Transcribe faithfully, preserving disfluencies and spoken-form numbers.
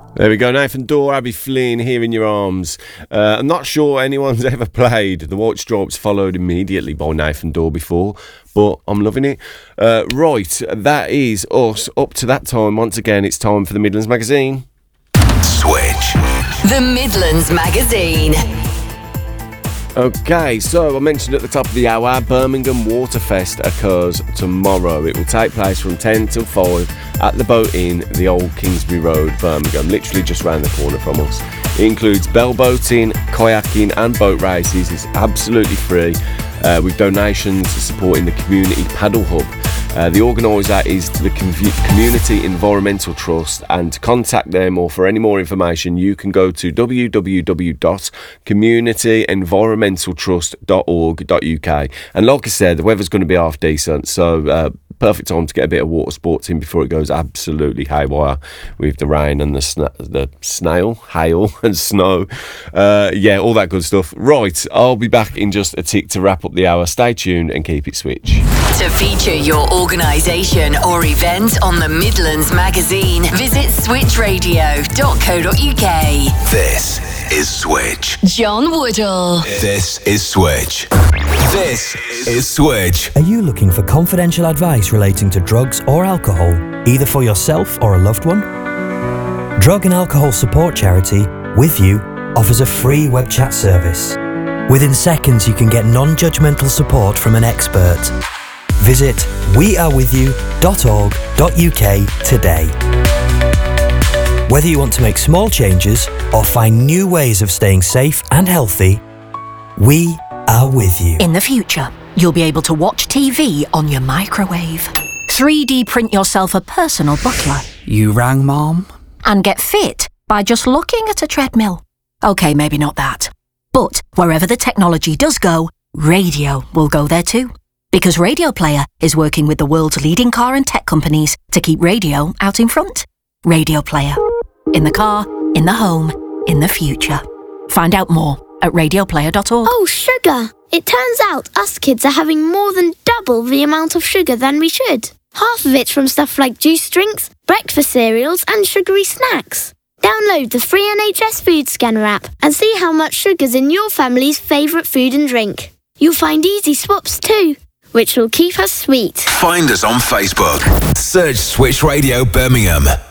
There we go, Nathan Dawe, Abby Flynn, Here in Your Arms. Uh, I'm not sure anyone's ever played The White Stripes, followed immediately by Nathan Dawe before, but I'm loving it. Uh, right, that is us up to that time. Once again, it's time for the Midlands Magazine. Switch. The Midlands Magazine. Okay, so I mentioned at the top of the hour, Birmingham Waterfest occurs tomorrow. It will take place from ten till five at the Boat Inn, the Old Kingsbury Road, Birmingham, literally just round the corner from us. It includes bell boating, kayaking and boat races. It's absolutely free, uh, with donations supporting the Community Paddle Hub. Uh, the organiser is the Com- Community Environmental Trust, and to contact them or for any more information you can go to w w w dot community environmental trust dot org dot u k. And like I said, the weather's going to be half decent, so uh, perfect time to get a bit of water sports in before it goes absolutely haywire with the rain and the sna- the snail, hail and snow. Uh, yeah, all that good stuff. Right, I'll be back in just a tick to wrap up the hour. Stay tuned and keep it switch. To feature your organisation or event on the Midlands Magazine, visit switch radio dot co dot u k. This is Switch. John Woodall. This is Switch. This is Switch. Are you looking for confidential advice relating to drugs or alcohol, either for yourself or a loved one? Drug and Alcohol Support Charity, With You, offers a free web chat service. Within seconds, you can get non-judgmental support from an expert. Visit we are with you dot org dot u k today. Whether you want to make small changes or find new ways of staying safe and healthy, we are with you. In the future, you'll be able to watch T V on your microwave, three D print yourself a personal butler. You rang, Mom? And get fit by just looking at a treadmill. Okay, maybe not that. But wherever the technology does go, radio will go there too. Because Radio Player is working with the world's leading car and tech companies to keep radio out in front. Radio Player. In the car, in the home, in the future. Find out more at radio player dot org. Oh, sugar! It turns out us kids are having more than double the amount of sugar than we should. Half of it's from stuff like juice drinks, breakfast cereals and sugary snacks. Download the free N H S Food Scanner app and see how much sugar's in your family's favourite food and drink. You'll find easy swaps too, which will keep us sweet. Find us on Facebook. Search Switch Radio Birmingham.